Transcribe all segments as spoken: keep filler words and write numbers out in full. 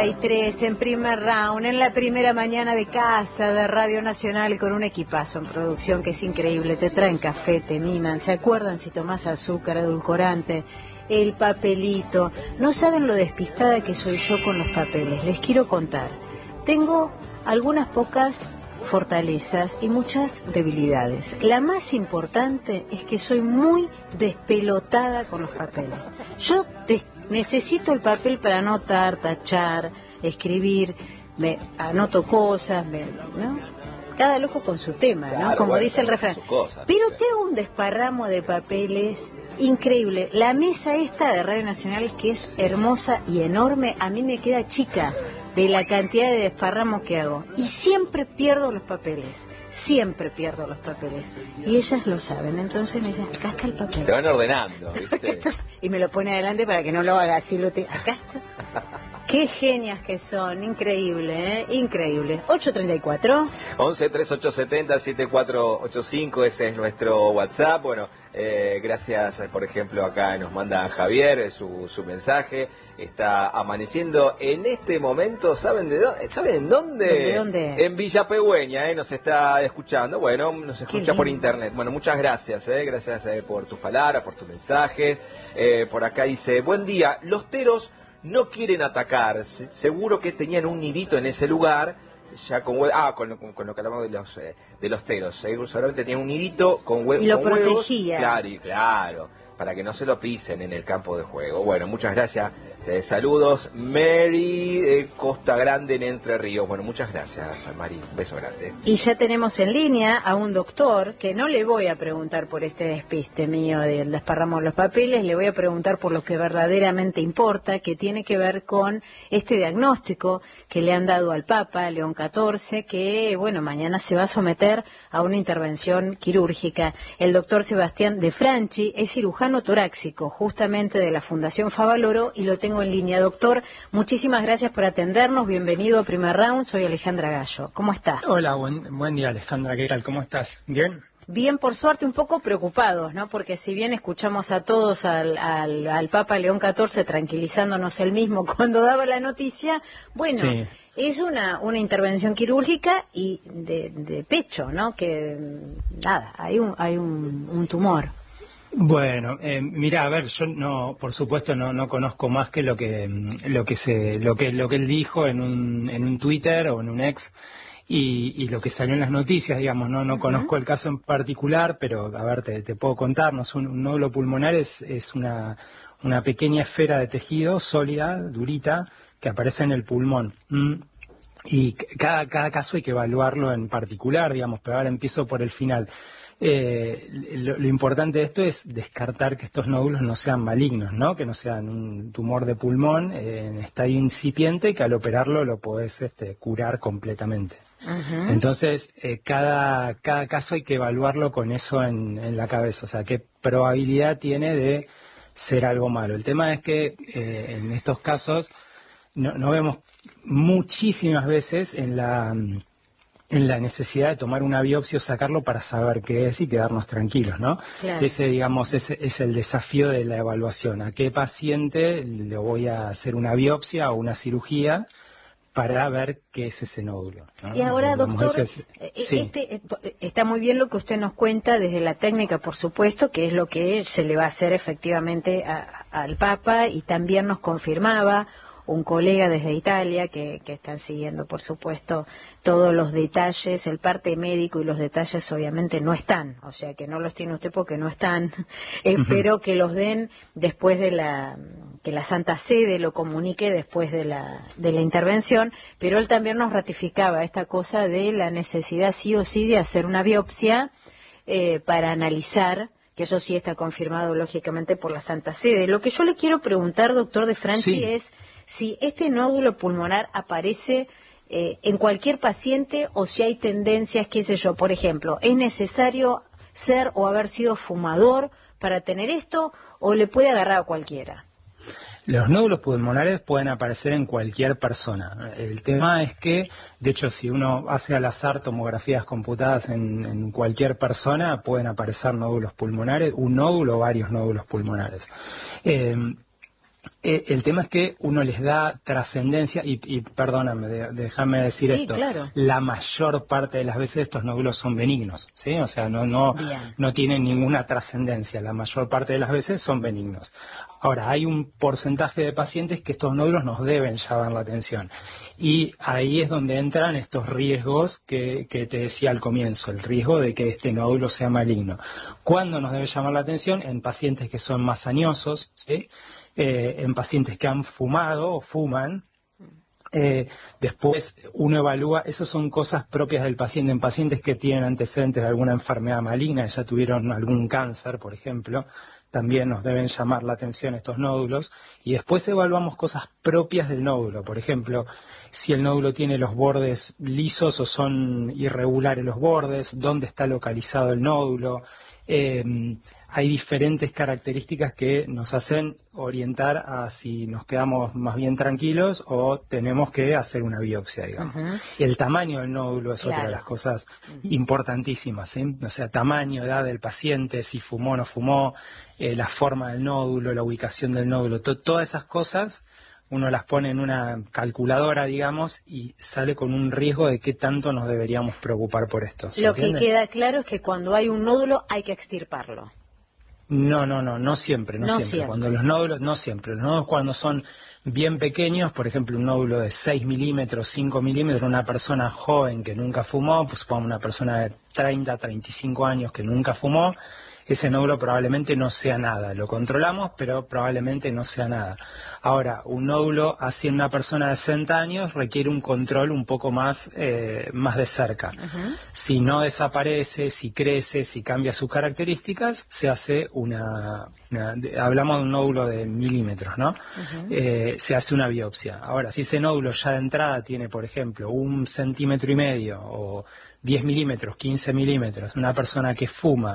treinta y tres, en primer round, en la primera mañana de casa de Radio Nacional, con un equipazo en producción que es increíble. Te traen café, te miman, ¿se acuerdan si tomás azúcar, edulcorante, el papelito? No saben lo despistada que soy yo con los papeles. Les quiero contar. Tengo algunas pocas fortalezas y muchas debilidades. La más importante es que soy muy despelotada con los papeles. Yo des- necesito el papel para anotar, tachar, escribir, me anoto cosas, me, ¿no? Cada loco con su tema, ¿no? Claro, Como bueno, dice el refrán. Cosas, Pero sí. tengo un desparramo de papeles increíble. La mesa esta de Radio Nacional, que es hermosa y enorme, a mí me queda chica de la cantidad de desparramos que hago. Y siempre pierdo los papeles, siempre pierdo los papeles. Y ellas lo saben, entonces me dicen, acá está el papel. Te van ordenando, ¿viste? Y me lo pone adelante para que no lo haga así. Lo te... Acá está. Qué genias que son, increíble, ¿eh? Increíble. ocho treinta y cuatro. once, treinta y ocho setenta, setenta y cuatro ochenta y cinco, ese es nuestro WhatsApp. Bueno, eh, gracias, por ejemplo, acá nos manda Javier eh, su, su mensaje. Está amaneciendo en este momento, ¿saben de dónde? ¿Saben en dónde? ¿De dónde? En Villa Pegüeña, eh, nos está escuchando. Bueno, nos escucha por internet. Bueno, muchas gracias, eh, gracias eh, por tus palabras, por tus mensajes. Eh, por acá dice, buen día, los teros no quieren atacar, se- seguro que tenían un nidito en ese lugar, ya con hue- ah, con, lo- con, con lo que hablamos de los eh, de los teros, seguro seguramente tenían un nidito con, hue- Y lo con huevos, protegía. claro, y claro, para que no se lo pisen en el campo de juego. Bueno, muchas gracias, eh, saludos, Mary de Costa Grande en Entre Ríos. Bueno, muchas gracias, Mari, un beso grande. Y ya tenemos en línea a un doctor que no le voy a preguntar por este despiste mío del desparramo de los papeles, le voy a preguntar por lo que verdaderamente importa, que tiene que ver con este diagnóstico que le han dado al Papa, León catorce, que, bueno, mañana se va a someter a una intervención quirúrgica. El doctor Sebastián De Franchi es cirujano torácico, justamente de la Fundación Favaloro, y lo tengo en línea. Doctor, muchísimas gracias por atendernos, bienvenido a Primer Round, soy Alejandra Gallo. ¿Cómo está? Hola, buen, buen día Alejandra, ¿qué tal? ¿Cómo estás? ¿Bien? Bien, por suerte, un poco preocupados, ¿no? Porque si bien escuchamos a todos al, al, al Papa León catorce tranquilizándonos él mismo cuando daba la noticia, bueno, Sí. es una, una intervención quirúrgica y de, de pecho, ¿no? Que, nada, hay un, hay un, un tumor. Bueno, eh, mira, a ver, yo no, por supuesto no, no conozco más que lo que lo que se lo que lo que él dijo en un en un Twitter o en un ex y, y lo que salió en las noticias, digamos, no no Ujú. conozco el caso en particular, pero a ver, te, te puedo contarnos, un, un nódulo pulmonar es es una una pequeña esfera de tejido sólida, durita, que aparece en el pulmón. ¿Mm? Y c- cada, cada caso hay que evaluarlo en particular, digamos, pero ahora empiezo por el final. Eh, lo, lo importante de esto es descartar que estos nódulos no sean malignos, ¿no? Que no sean un tumor de pulmón eh, en estadio incipiente, que al operarlo lo podés este, curar completamente. Ujú. Entonces, eh, cada, cada caso hay que evaluarlo con eso en, en la cabeza, o sea, qué probabilidad tiene de ser algo malo. El tema es que eh, en estos casos no, no vemos muchísimas veces en la en la necesidad de tomar una biopsia o sacarlo para saber qué es y quedarnos tranquilos, ¿no? Claro. Ese, digamos, ese es el desafío de la evaluación. ¿A qué paciente le voy a hacer una biopsia o una cirugía para ver qué es ese nódulo, ¿no? Y ahora, Digamos, doctor, ese es- eh, sí. este, eh, está muy bien lo que usted nos cuenta desde la técnica, por supuesto, que es lo que se le va a hacer efectivamente a- al Papa, y también nos confirmaba un colega desde Italia que, que están siguiendo, por supuesto, todos los detalles, el parte médico y los detalles obviamente no están, o sea que no los tiene usted porque no están. Espero que los den después de la, que la Santa Sede lo comunique después de la, de la intervención, pero él también nos ratificaba esta cosa de la necesidad sí o sí de hacer una biopsia eh, para analizar, que eso sí está confirmado lógicamente por la Santa Sede. Lo que yo le quiero preguntar, doctor De Franchi, Sí. es si este nódulo pulmonar aparece eh, en cualquier paciente o si hay tendencias, qué sé yo, por ejemplo, ¿es necesario ser o haber sido fumador para tener esto o le puede agarrar a cualquiera? Los nódulos pulmonares pueden aparecer en cualquier persona. El tema es que, de hecho, si uno hace al azar tomografías computadas en, en cualquier persona, pueden aparecer nódulos pulmonares, un nódulo o varios nódulos pulmonares. Eh, Eh, el tema es que uno les da trascendencia, y, y perdóname, de, déjame decir sí, esto, claro. la mayor parte de las veces estos nódulos son benignos, ¿sí? O sea, no, no, no tienen ninguna trascendencia, la mayor parte de las veces son benignos. Ahora, hay un porcentaje de pacientes que estos nódulos nos deben llamar la atención, y ahí es donde entran estos riesgos que, que te decía al comienzo, el riesgo de que este nódulo sea maligno. ¿Cuándo nos debe llamar la atención? En pacientes que son más añosos, ¿sí? Eh, en pacientes que han fumado o fuman. Eh, después uno evalúa, esas son cosas propias del paciente, en pacientes que tienen antecedentes de alguna enfermedad maligna, ya tuvieron algún cáncer, por ejemplo, también nos deben llamar la atención estos nódulos, y después evaluamos cosas propias del nódulo, por ejemplo, si el nódulo tiene los bordes lisos o son irregulares los bordes, dónde está localizado el nódulo. Eh, hay diferentes características que nos hacen orientar a si nos quedamos más bien tranquilos o tenemos que hacer una biopsia, digamos. Uh-huh. Y el tamaño del nódulo es claro. otra de las cosas importantísimas, ¿sí? O sea, tamaño, edad del paciente, si fumó o no fumó, eh, la forma del nódulo, la ubicación del nódulo, to- todas esas cosas uno las pone en una calculadora, digamos, y sale con un riesgo de qué tanto nos deberíamos preocupar por esto. Lo entiende? Que queda claro es que cuando hay un nódulo hay que extirparlo. No, no, no, no siempre, no, no siempre. siempre. Cuando los nódulos, no siempre. Los nódulos cuando son bien pequeños, por ejemplo, un nódulo de seis milímetros, cinco milímetros, una persona joven que nunca fumó, pues supongamos una persona de treinta, treinta y cinco años que nunca fumó, ese nódulo probablemente no sea nada. Lo controlamos, pero probablemente no sea nada. Ahora, un nódulo así en una persona de sesenta años requiere un control un poco más, eh, más de cerca. Uh-huh. Si no desaparece, si crece, si cambia sus características, se hace una... una de, hablamos de un nódulo de milímetros, ¿no? Uh-huh. Eh, se hace una biopsia. Ahora, si ese nódulo ya de entrada tiene, por ejemplo, un centímetro y medio o diez milímetros, quince milímetros, una persona que fuma,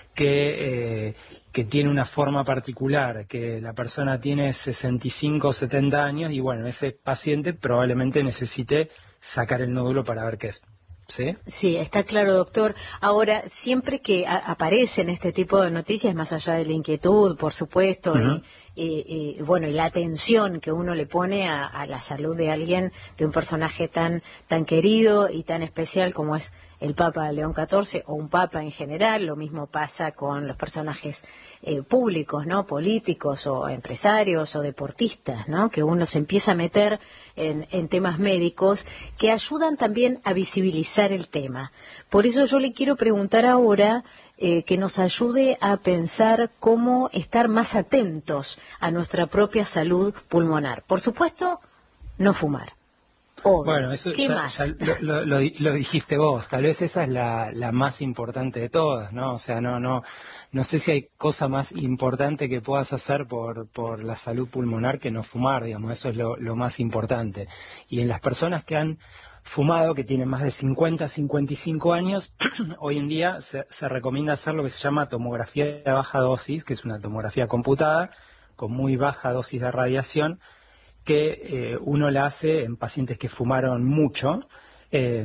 que, eh, que tiene una forma particular, que la persona tiene sesenta y cinco o setenta años y bueno, ese paciente probablemente necesite sacar el nódulo para ver qué es. ¿Sí? Sí, está claro, doctor. Ahora, siempre que a- aparecen este tipo de noticias, más allá de la inquietud, por supuesto, uh-huh. y, y, y, bueno, y la atención que uno le pone a, a la salud de alguien, de un personaje tan, tan querido y tan especial como es el Papa León catorce o un Papa en general, lo mismo pasa con los personajes eh, públicos, ¿no? Políticos o empresarios o deportistas, ¿no? Que uno se empieza a meter en, en temas médicos que ayudan también a visibilizar el tema. Por eso yo le quiero preguntar ahora eh, que nos ayude a pensar cómo estar más atentos a nuestra propia salud pulmonar. Por supuesto, no fumar. Obvio. Bueno, eso ¿Qué ya, más? ya lo, lo, lo, lo dijiste vos, tal vez esa es la, la más importante de todas, ¿no? O sea, no, no, no sé si hay cosa más importante que puedas hacer por, por la salud pulmonar que no fumar, digamos, eso es lo, lo más importante. Y en las personas que han fumado, que tienen más de cincuenta, cincuenta y cinco años, hoy en día se, se recomienda hacer lo que se llama tomografía de baja dosis, que es una tomografía computada con muy baja dosis de radiación, que eh, uno la hace en pacientes que fumaron mucho, eh,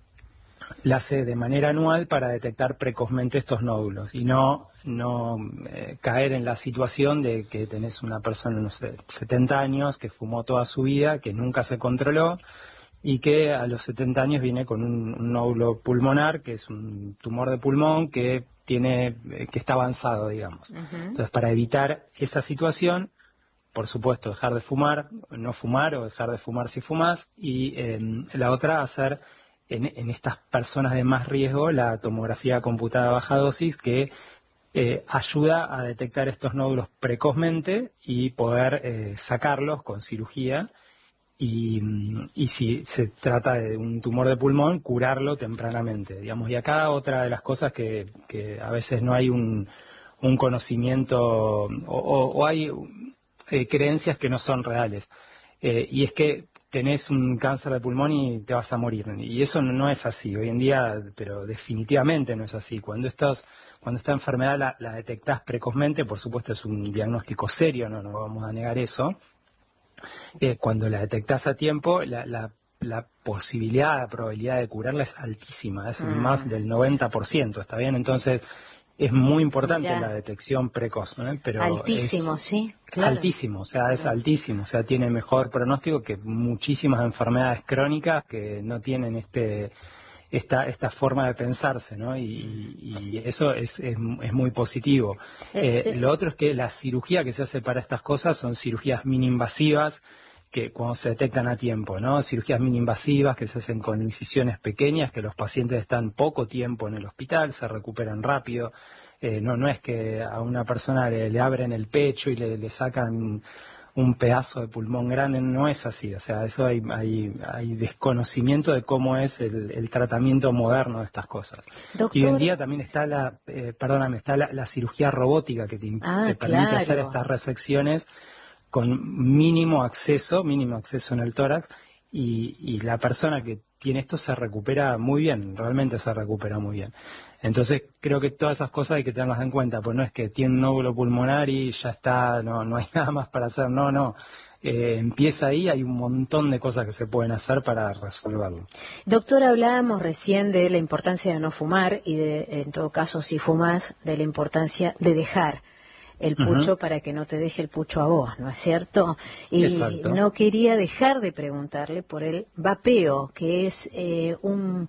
la hace de manera anual para detectar precozmente estos nódulos y no, no eh, caer en la situación de que tenés una persona, no sé, setenta años, que fumó toda su vida, que nunca se controló y que a los setenta años viene con un, un nódulo pulmonar, que es un tumor de pulmón que tiene, eh, que está avanzado, digamos. Uh-huh. Entonces, para evitar esa situación, por supuesto, dejar de fumar, no fumar o dejar de fumar si fumas, y eh, la otra, hacer en, en estas personas de más riesgo la tomografía computada a baja dosis, que eh, ayuda a detectar estos nódulos precozmente y poder eh, sacarlos con cirugía, y, y si se trata de un tumor de pulmón, curarlo tempranamente, digamos. Y acá otra de las cosas que, que a veces no hay un, un conocimiento o, o, o hay... Eh, creencias que no son reales, eh, y es que tenés un cáncer de pulmón y te vas a morir, y eso no, no es así hoy en día, pero definitivamente no es así. Cuando estos, cuando esta enfermedad la, la detectás precozmente, por supuesto es un diagnóstico serio, no nos vamos a negar eso, eh, cuando la detectás a tiempo, la, la, la posibilidad, la probabilidad de curarla es altísima, es mm. más del noventa por ciento, ¿está bien? Entonces, es muy importante Mirá. la detección precoz, ¿no? Pero altísimo, es sí, claro. Altísimo, o sea, es claro. altísimo, o sea, tiene mejor pronóstico que muchísimas enfermedades crónicas que no tienen este esta esta forma de pensarse, ¿no? Y, y eso es, es, es muy positivo. Eh, eh, lo otro es que la cirugía que se hace para estas cosas son cirugías mini-invasivas, que cuando se detectan a tiempo, ¿no? Cirugías mini-invasivas que se hacen con incisiones pequeñas, que los pacientes están poco tiempo en el hospital, se recuperan rápido. Eh, no, no es que a una persona le, le abren el pecho y le, le sacan un pedazo de pulmón grande, no es así. O sea, eso hay, hay, hay desconocimiento de cómo es el, el tratamiento moderno de estas cosas. Doctor... Y hoy en día también está la, eh, perdóname, está la, la cirugía robótica que te, ah, te permite claro. hacer estas resecciones con mínimo acceso, mínimo acceso en el tórax, y, y la persona que tiene esto se recupera muy bien, realmente se recupera muy bien. Entonces creo que todas esas cosas hay que tenerlas en cuenta, pues no es que tiene un nódulo pulmonar y ya está, no, no hay nada más para hacer, no, no. Eh, empieza ahí, hay un montón de cosas que se pueden hacer para resolverlo. Doctor, hablábamos recién de la importancia de no fumar y de, en todo caso, si fumas, de la importancia de dejar el pucho uh-huh. para que no te deje el pucho a vos, ¿no es cierto? Y Exacto. no quería dejar de preguntarle por el vapeo, que es eh, un,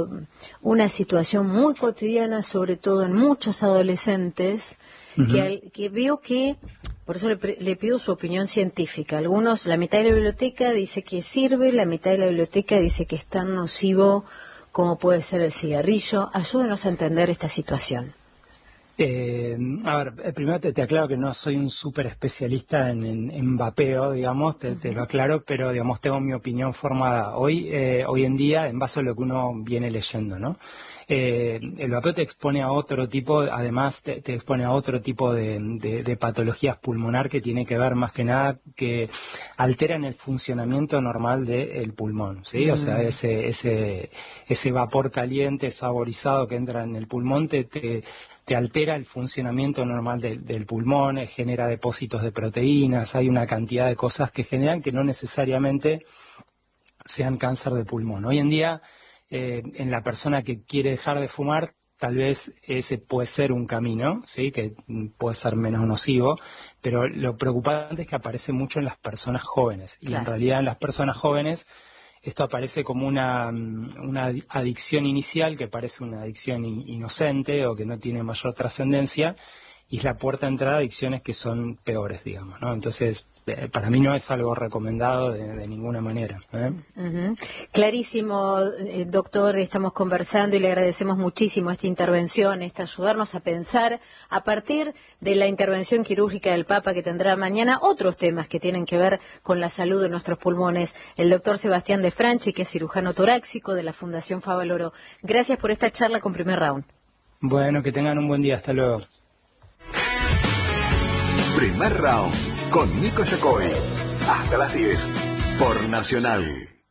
una situación muy cotidiana, sobre todo en muchos adolescentes, uh-huh. que, al, que veo que, por eso le, le pido su opinión científica. Algunos, la mitad de la biblioteca dice que sirve, la mitad de la biblioteca dice que es tan nocivo como puede ser el cigarrillo. Ayúdenos a entender esta situación. Eh, a ver, primero te, te aclaro que no soy un súper especialista en, en, en vapeo, digamos, te, uh-huh. te lo aclaro, pero digamos tengo mi opinión formada hoy, eh, hoy en día en base a lo que uno viene leyendo, ¿no? Eh, el vapeo te expone a otro tipo, además te, te expone a otro tipo de, de, de patologías pulmonar que tiene que ver más que nada que alteran el funcionamiento normal del pulmón, ¿sí? Mm. O sea, ese, ese, ese vapor caliente, saborizado que entra en el pulmón te, te, te altera el funcionamiento normal de, del pulmón, genera depósitos de proteínas, hay una cantidad de cosas que generan que no necesariamente sean cáncer de pulmón. Hoy en día, Eh, en la persona que quiere dejar de fumar, tal vez ese puede ser un camino, ¿sí? Que puede ser menos nocivo, pero lo preocupante es que aparece mucho en las personas jóvenes. Y claro. en realidad en las personas jóvenes esto aparece como una, una adicción inicial, que parece una adicción in- inocente o que no tiene mayor trascendencia, y es la puerta de entrada a adicciones que son peores, digamos, ¿no? Entonces, eh, para mí no es algo recomendado de, de ninguna manera, ¿eh? Uh-huh. Clarísimo, eh, doctor, estamos conversando y le agradecemos muchísimo esta intervención, esta ayudarnos a pensar a partir de la intervención quirúrgica del Papa que tendrá mañana otros temas que tienen que ver con la salud de nuestros pulmones. El doctor Sebastián De Franchi, que es cirujano torácico de la Fundación Favaloro. Gracias por esta charla con Primer Round. Bueno, que tengan un buen día. Hasta luego. Primer Round con Nico Yacoy. Hasta las diez por Nacional.